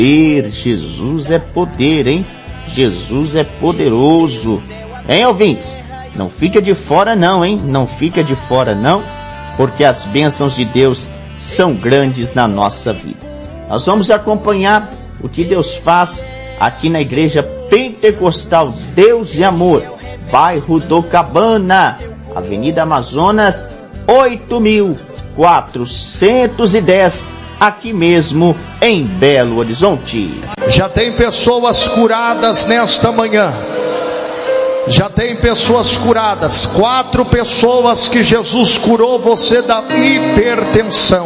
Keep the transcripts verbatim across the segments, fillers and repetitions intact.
poder, Jesus é poder, hein? Jesus é poderoso. Hein, ouvintes? Não fica de fora não, hein? Não fica de fora não, porque as bênçãos de Deus são grandes na nossa vida. Nós vamos acompanhar o que Deus faz aqui na Igreja Pentecostal Deus e Amor, bairro do Cabana, Avenida Amazonas, oito mil quatrocentos e dez, aqui mesmo em Belo Horizonte. Já tem pessoas curadas nesta manhã. Já tem pessoas curadas. Quatro pessoas que Jesus curou você da hipertensão.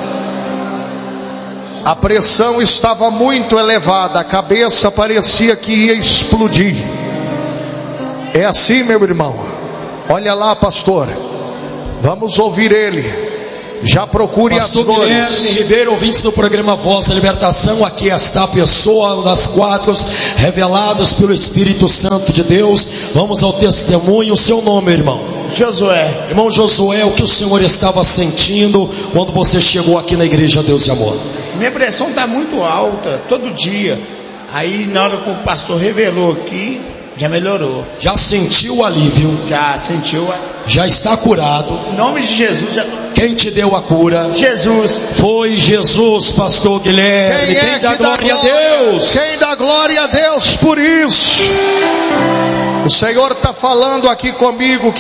A pressão estava muito elevada, a cabeça parecia que ia explodir. É assim, meu irmão. Olha lá, pastor. Vamos ouvir ele. Já procure Pastor as dores. Guilherme Ribeiro, ouvintes do programa Voz da Libertação. Aqui está a pessoa das quatro reveladas pelo Espírito Santo de Deus. Vamos ao testemunho. O seu nome, irmão? Josué. Irmão Josué, o que o senhor estava sentindo quando você chegou aqui na Igreja Deus e Amor? Minha pressão está muito alta, todo dia. Aí na hora que o pastor revelou aqui, já melhorou. Já sentiu o alívio? Já sentiu. Já está curado? Em nome de Jesus. Já... Quem te deu a cura? Jesus. Foi Jesus, pastor Guilherme. Quem, é Quem que dá glória, glória a Deus? Quem dá glória a Deus por isso? O Senhor está falando aqui comigo que